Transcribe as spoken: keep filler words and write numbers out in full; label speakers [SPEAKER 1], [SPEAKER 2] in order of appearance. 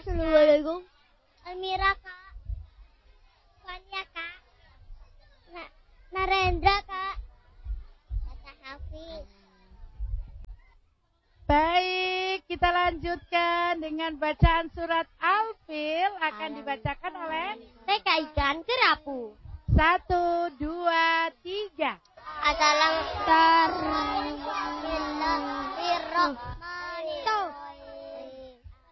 [SPEAKER 1] Assalamualaikum.
[SPEAKER 2] Almira Kak. Fania Kak. Na Narendra Kak. Kata Hafiz.
[SPEAKER 3] Baik, kita lanjutkan dengan bacaan surat Al-Fil akan dibacakan oleh
[SPEAKER 2] T K Ikan Kerapu.
[SPEAKER 3] Satu, dua, tiga.
[SPEAKER 2] Assalamualaikum.